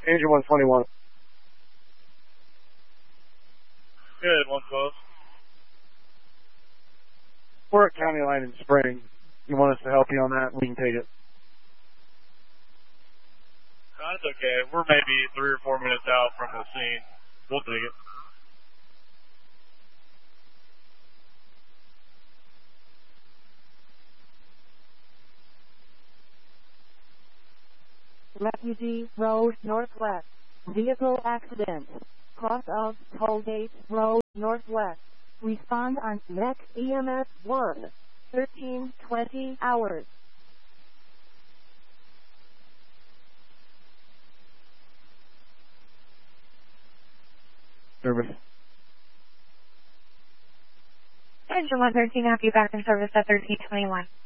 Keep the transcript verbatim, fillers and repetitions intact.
Engine one twenty-one. Good, one twelve. We're at County Line in Spring. You want us to help you on that? We can take it. That's okay. We're maybe three or four minutes out from the scene. We'll take it. Refugee Road Northwest. Vehicle accident. Cross of Tollgate Road Northwest. Respond on next E M S one. thirteen twenty hours. Service. Engine one thirteen, have you back in service at thirteen twenty-one.